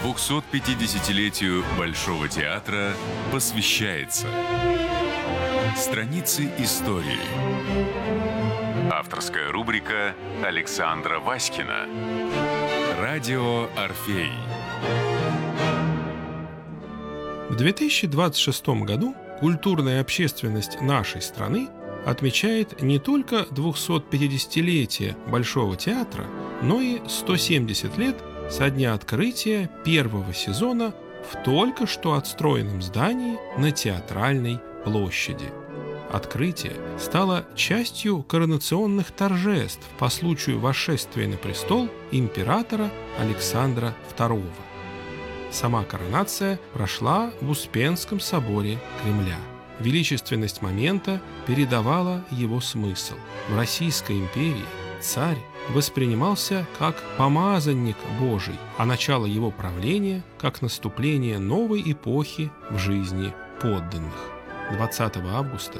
250-летию Большого театра посвящается страницы истории. Авторская рубрика Александра Васькина. Радио «Орфей». В 2026 году культурная общественность нашей страны отмечает не только 250-летие Большого театра, но и 170 лет со дня открытия первого сезона в только что отстроенном здании на Театральной площади. Открытие стало частью коронационных торжеств по случаю восшествия на престол императора Александра II. Сама коронация прошла в Успенском соборе Кремля. Величественность момента передавала его смысл. В Российской империи царь воспринимался как помазанник Божий, а начало его правления как наступление новой эпохи в жизни подданных. 20 августа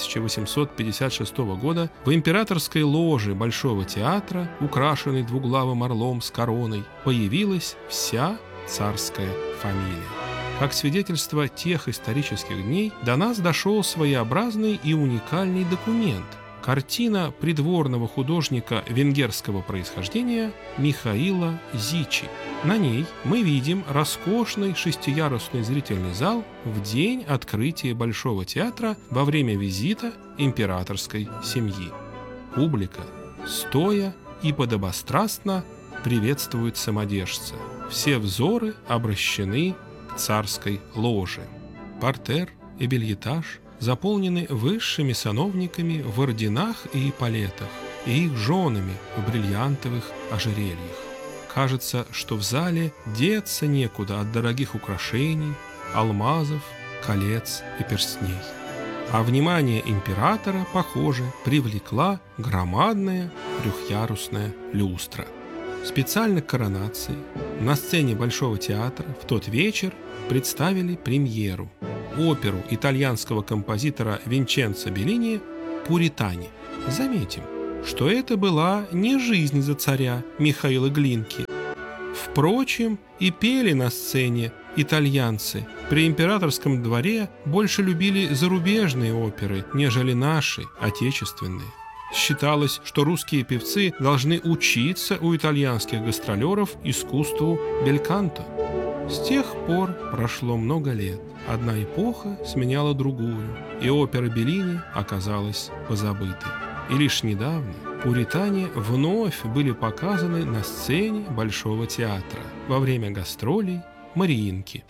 1856 года в императорской ложе Большого театра, украшенной двуглавым орлом с короной, появилась вся царская фамилия. Как свидетельство тех исторических дней до нас дошел своеобразный и уникальный документ – картина придворного художника венгерского происхождения Михаила Зичи. На ней мы видим роскошный шестиярусный зрительный зал в день открытия Большого театра во время визита императорской семьи. Публика, стоя и подобострастно, приветствует самодержца. Все взоры обращены к царской ложе. Партер и бельетаж заполнены высшими сановниками в орденах и эполетах и их женами в бриллиантовых ожерельях. Кажется, что в зале деться некуда от дорогих украшений, алмазов, колец и перстней. А внимание императора, похоже, привлекла громадная трехъярусная люстра. Специально к коронации на сцене Большого театра в тот вечер представили премьеру – оперу итальянского композитора Винченцо Беллини «Пуритане». Заметим, что это была не жизнь за царя Михаила Глинки. Впрочем, и пели на сцене итальянцы. При императорском дворе больше любили зарубежные оперы, нежели наши, отечественные. Считалось, что русские певцы должны учиться у итальянских гастролеров искусству бельканто. С тех пор прошло много лет. Одна эпоха сменяла другую, и опера Беллини оказалась позабытой. И лишь недавно «Пуритане» вновь были показаны на сцене Большого театра во время гастролей Мариинки.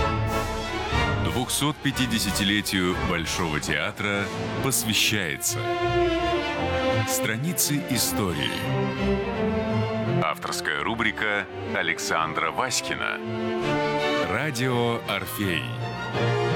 250-летию Большого театра посвящается страницы истории. Авторская рубрика Александра Васькина. Радио «Орфей».